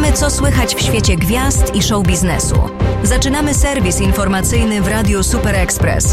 Wiemy, co słychać w świecie gwiazd i show biznesu. Zaczynamy serwis informacyjny w Radiu Super Express.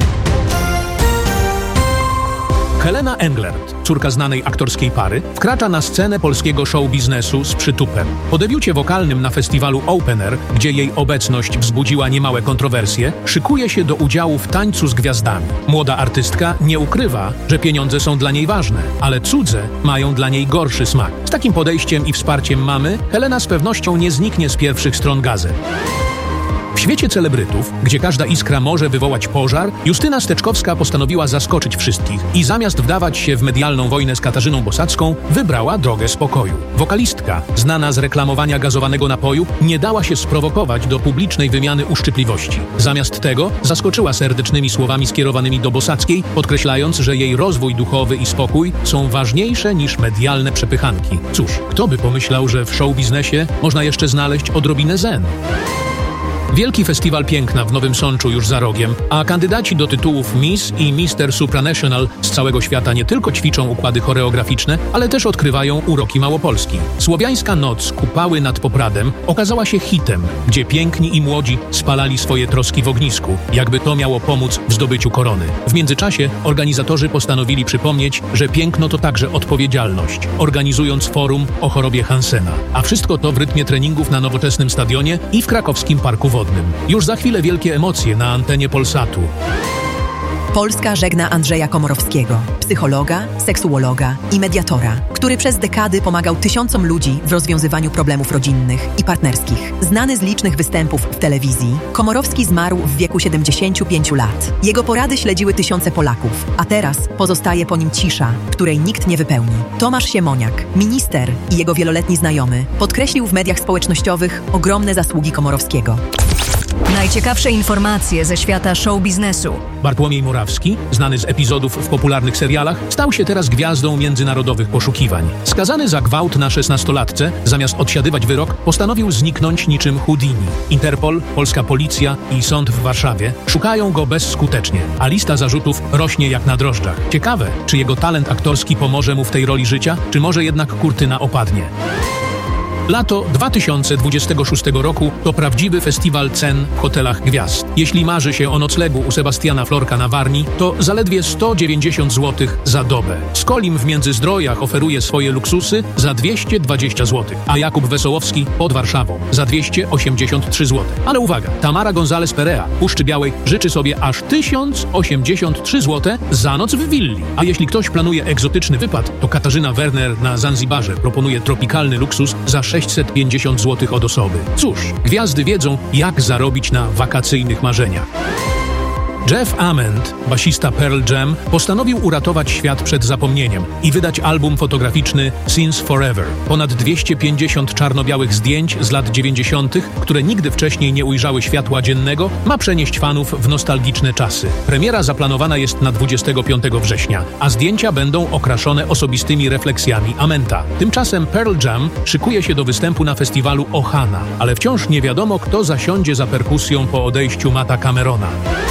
Helena Englert, córka znanej aktorskiej pary, wkracza na scenę polskiego show biznesu z przytupem. Po debiucie wokalnym na festiwalu Open Air, gdzie jej obecność wzbudziła niemałe kontrowersje, szykuje się do udziału w Tańcu z Gwiazdami. Młoda artystka nie ukrywa, że pieniądze są dla niej ważne, ale cudze mają dla niej gorszy smak. Z takim podejściem i wsparciem mamy, Helena z pewnością nie zniknie z pierwszych stron gazet. W świecie celebrytów, gdzie każda iskra może wywołać pożar, Justyna Steczkowska postanowiła zaskoczyć wszystkich i zamiast wdawać się w medialną wojnę z Katarzyną Bosacką, wybrała drogę spokoju. Wokalistka, znana z reklamowania gazowanego napoju, nie dała się sprowokować do publicznej wymiany uszczypliwości. Zamiast tego zaskoczyła serdecznymi słowami skierowanymi do Bosackiej, podkreślając, że jej rozwój duchowy i spokój są ważniejsze niż medialne przepychanki. Cóż, kto by pomyślał, że w show biznesie można jeszcze znaleźć odrobinę zen? Wielki Festiwal Piękna w Nowym Sączu już za rogiem, a kandydaci do tytułów Miss i Mister Supranational z całego świata nie tylko ćwiczą układy choreograficzne, ale też odkrywają uroki Małopolski. Słowiańska noc Kupały nad Popradem okazała się hitem, gdzie piękni i młodzi spalali swoje troski w ognisku, jakby to miało pomóc w zdobyciu korony. W międzyczasie organizatorzy postanowili przypomnieć, że piękno to także odpowiedzialność, organizując forum o chorobie Hansena. A wszystko to w rytmie treningów na nowoczesnym stadionie i w krakowskim parku wodnym. Już za chwilę wielkie emocje na antenie Polsatu. Polska żegna Andrzeja Komorowskiego, psychologa, seksuologa i mediatora, który przez dekady pomagał tysiącom ludzi w rozwiązywaniu problemów rodzinnych i partnerskich. Znany z licznych występów w telewizji, Komorowski zmarł w wieku 75 lat. Jego porady śledziły tysiące Polaków, a teraz pozostaje po nim cisza, której nikt nie wypełni. Tomasz Siemoniak, minister i jego wieloletni znajomy, podkreślił w mediach społecznościowych ogromne zasługi Komorowskiego. Najciekawsze informacje ze świata show biznesu. Bartłomiej Morawski, znany z epizodów w popularnych serialach, stał się teraz gwiazdą międzynarodowych poszukiwań. Skazany za gwałt na 16-latce, zamiast odsiadywać wyrok, postanowił zniknąć niczym Houdini. Interpol, polska policja i sąd w Warszawie szukają go bezskutecznie, a lista zarzutów rośnie jak na drożdżach. Ciekawe, czy jego talent aktorski pomoże mu w tej roli życia, czy może jednak kurtyna opadnie. Lato 2026 roku to prawdziwy festiwal cen w hotelach gwiazd. Jeśli marzy się o noclegu u Sebastiana Florka na Warmii, to zaledwie 190 zł za dobę. Skolim w Międzyzdrojach oferuje swoje luksusy za 220 zł, a Jakub Wesołowski pod Warszawą za 283 zł. Ale uwaga, Tamara González-Perea w Puszczy Białej życzy sobie aż 1083 zł za noc w willi. A jeśli ktoś planuje egzotyczny wypad, to Katarzyna Werner na Zanzibarze proponuje tropikalny luksus za 650 zł od osoby. Cóż, gwiazdy wiedzą, jak zarobić na wakacyjnych marzeniach. Jeff Ament, basista Pearl Jam, postanowił uratować świat przed zapomnieniem i wydać album fotograficzny Since Forever. Ponad 250 czarno-białych zdjęć z lat 90., które nigdy wcześniej nie ujrzały światła dziennego, ma przenieść fanów w nostalgiczne czasy. Premiera zaplanowana jest na 25 września, a zdjęcia będą okraszone osobistymi refleksjami Amenta. Tymczasem Pearl Jam szykuje się do występu na festiwalu Ohana, ale wciąż nie wiadomo, kto zasiądzie za perkusją po odejściu Matta Camerona.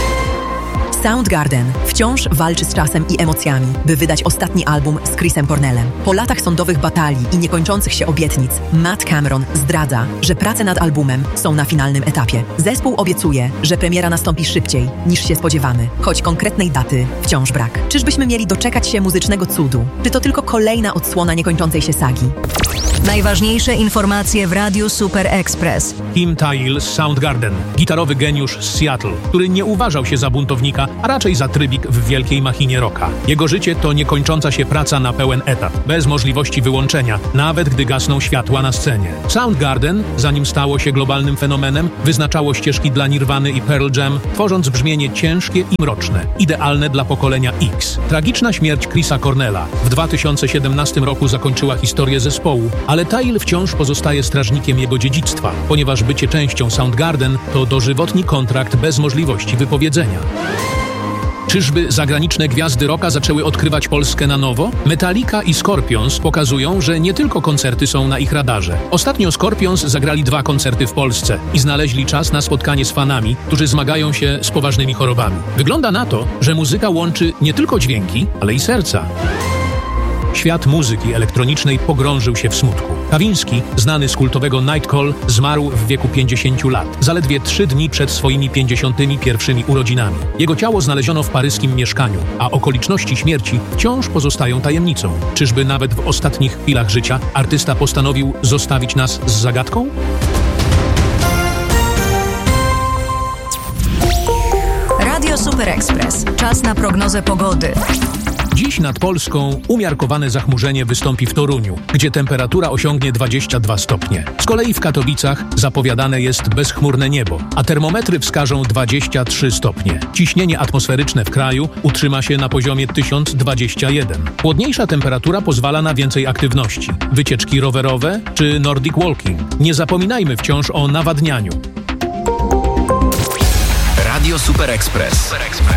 Soundgarden wciąż walczy z czasem i emocjami, by wydać ostatni album z Chrisem Cornellem. Po latach sądowych batalii i niekończących się obietnic, Matt Cameron zdradza, że prace nad albumem są na finalnym etapie. Zespół obiecuje, że premiera nastąpi szybciej niż się spodziewamy, choć konkretnej daty wciąż brak. Czyżbyśmy mieli doczekać się muzycznego cudu? Czy to tylko kolejna odsłona niekończącej się sagi? Najważniejsze informacje w Radiu Super Express. Tim Thayil z Soundgarden, gitarowy geniusz z Seattle, który nie uważał się za buntownika, a raczej za trybik w wielkiej machinie rocka. Jego życie to niekończąca się praca na pełen etat, bez możliwości wyłączenia, nawet gdy gasną światła na scenie. Soundgarden, zanim stało się globalnym fenomenem, wyznaczało ścieżki dla Nirvany i Pearl Jam, tworząc brzmienie ciężkie i mroczne, idealne dla pokolenia X. Tragiczna śmierć Chrisa Cornella w 2017 roku zakończyła historię zespołu, ale Thayil wciąż pozostaje strażnikiem jego dziedzictwa, ponieważ bycie częścią Soundgarden to dożywotni kontrakt bez możliwości wypowiedzenia. Czyżby zagraniczne gwiazdy rocka zaczęły odkrywać Polskę na nowo? Metallica i Scorpions pokazują, że nie tylko koncerty są na ich radarze. Ostatnio Scorpions zagrali 2 koncerty w Polsce i znaleźli czas na spotkanie z fanami, którzy zmagają się z poważnymi chorobami. Wygląda na to, że muzyka łączy nie tylko dźwięki, ale i serca. świat muzyki elektronicznej pogrążył się w smutku. Kawiński, znany z kultowego Night Call, zmarł w wieku 50 lat, zaledwie 3 dni przed swoimi 51 urodzinami. Jego ciało znaleziono w paryskim mieszkaniu, a okoliczności śmierci wciąż pozostają tajemnicą. Czyżby nawet w ostatnich chwilach życia artysta postanowił zostawić nas z zagadką? Radio Super Express. Czas na prognozę pogody. Dziś nad Polską umiarkowane zachmurzenie wystąpi w Toruniu, gdzie temperatura osiągnie 22 stopnie. Z kolei w Katowicach zapowiadane jest bezchmurne niebo, a termometry wskażą 23 stopnie. Ciśnienie atmosferyczne w kraju utrzyma się na poziomie 1021. Chłodniejsza temperatura pozwala na więcej aktywności. Wycieczki rowerowe czy Nordic Walking. Nie zapominajmy wciąż o nawadnianiu. Radio Super Express.